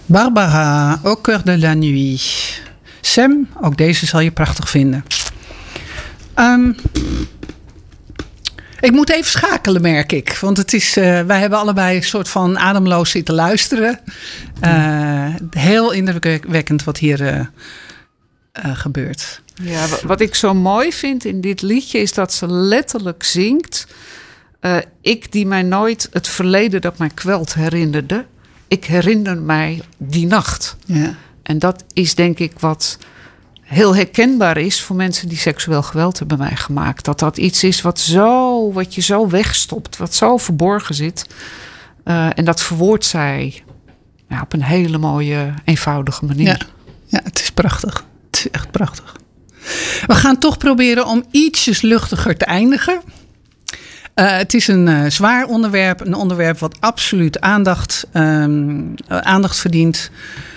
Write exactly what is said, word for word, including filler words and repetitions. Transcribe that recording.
Barbara, Au cœur de la nuit. Sam, ook deze zal je prachtig vinden. Um, ik moet even schakelen, merk ik. Want het is, uh, wij hebben allebei een soort van ademloos zitten luisteren. Uh, heel indrukwekkend wat hier uh, uh, gebeurt. Ja, wat ik zo mooi vind in dit liedje is dat ze letterlijk zingt. Uh, ik die mij nooit het verleden dat mij kwelt herinnerde. Ik herinner mij die nacht. Ja. En dat is denk ik wat heel herkenbaar is voor mensen die seksueel geweld hebben meegemaakt. Dat dat iets is wat, zo, wat je zo wegstopt, wat zo verborgen zit. Uh, en dat verwoordt zij ja, op een hele mooie, eenvoudige manier. Ja, ja, het is prachtig. Het is echt prachtig. We gaan toch proberen om ietsjes luchtiger te eindigen. Uh, het is een uh, zwaar onderwerp. Een onderwerp wat absoluut aandacht, um, aandacht verdient.